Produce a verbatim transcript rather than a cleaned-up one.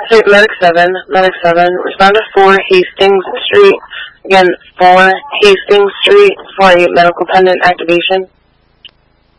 Hey, Medic seven, Medic seven, respond to four Hastings Street. Again, four Hastings Street for a medical pendant activation.